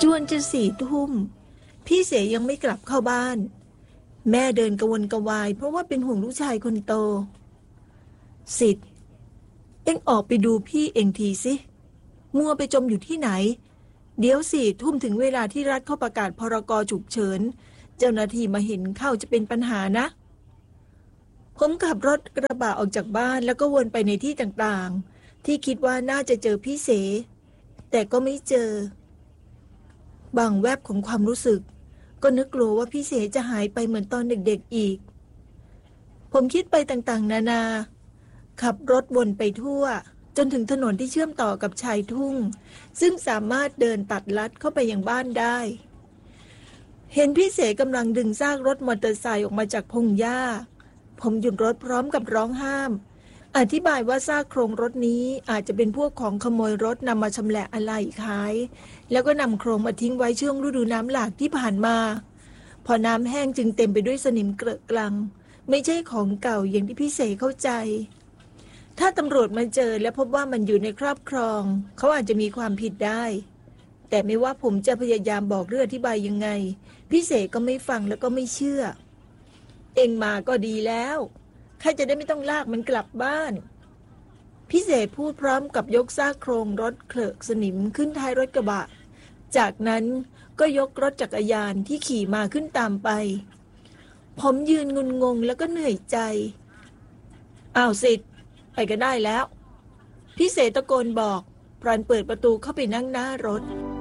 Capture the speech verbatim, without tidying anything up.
จวนจะสี่ทุ่มพี่เสยังไม่กลับเข้าบ้านแม่เดินกระวนกระวายเพราะว่าเป็นห่วงลูกชายคนโตสิทธิ์เอ็งออกไปดูพี่เอ็งทีสิมัวไปจมอยู่ที่ไหนเดี๋ยวสี่ทุ่มถึงเวลาที่รัฐเขาประกาศพรกฉุกเฉินเจ้าหน้าที่มาเห็นเข้าจะเป็นปัญหานะผมขับรถกระบะออกจากบ้านแล้วก็วนไปในที่ต่างๆที่คิดว่าน่าจะเจอพี่เสแต่ก็ไม่เจอบางแวบของความรู้สึกก็นึกกลัวว่าพี่เสจะหายไปเหมือนตอนเด็กๆอีกผมคิดไปต่างๆนานาขับรถวนไปทั่วจนถึงถนนที่เชื่อมต่อกับชายทุ่งซึ่งสามารถเดินตัดลัดเข้าไปยังบ้านได้เห็นพี่เสกำลังดึงซากรถมอเตอร์ไซค์ออกมาจากพงหญ้าผมหยุดรถพร้อมกับร้องห้ามอธิบายว่าซากโครงรถนี้อาจจะเป็นพวกของขโมยรถนำมาชำแหละอะไหล่ขายแล้วก็นำโครงมาทิ้งไว้ช่วงฤดูน้ำหลากที่ผ่านมาพอน้ำแห้งจึงเต็มไปด้วยสนิมเกลอะกลังไม่ใช่ของเก่าอย่างที่พี่เสเข้าใจถ้าตำรวจมาเจอและพบว่ามันอยู่ในครอบครองเขาอาจจะมีความผิดได้แต่ไม่ว่าผมจะพยายามบอกเรื่องอธิบายยังไงพี่เสก็ไม่ฟังแล้วก็ไม่เชื่อเอ็งมาก็ดีแล้วข้าจะได้ไม่ต้องลากมันกลับบ้านพี่เสพูดพร้อมกับยกซากโครงรถเคลอะสนิมขึ้นท้ายรถกระบะจากนั้นก็ยกรถจักรยานที่ขี่มาขึ้นตามไปผมยืนงุนงงแล้วก็เหนื่อยใจอ้าวสิทธิ์ไปกันได้แล้วพี่เสตะโกนบอกพรานเปิดประตูเข้าไปนั่งหน้ารถ